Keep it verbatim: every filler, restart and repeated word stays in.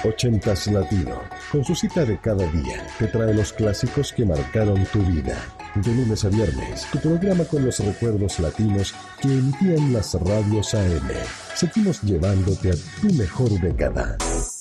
Ochentas Latino, con su cita de cada día, te trae los clásicos que marcaron tu vida. De lunes a viernes, tu programa con los recuerdos latinos que emitían las radios A M. Seguimos llevándote a tu mejor década.